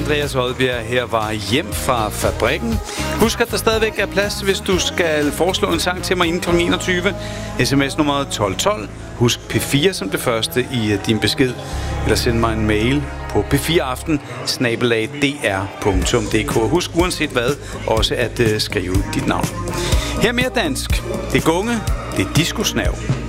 Andreas Odbjerg. Her var Hjem fra fabrikken. Husk, at der stadigvæk er plads, hvis du skal foreslå en sang til mig inden kl. 21. SMS nummeret 1212. Husk P4 som det første i din besked. Eller send mig en mail på p4aften@dr.dk. Husk uanset hvad også at skrive dit navn. Her mere dansk. Det gunge, det er disco-snav.